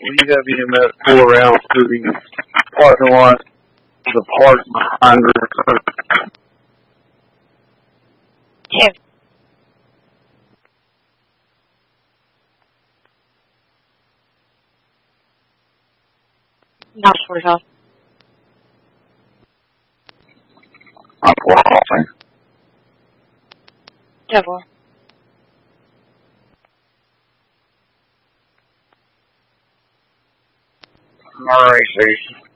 Well, you gotta be in that 4 rounds through the parking lot, the park behind her. Yeah. Not for help. I'm crossing. Devil. Alright, Station.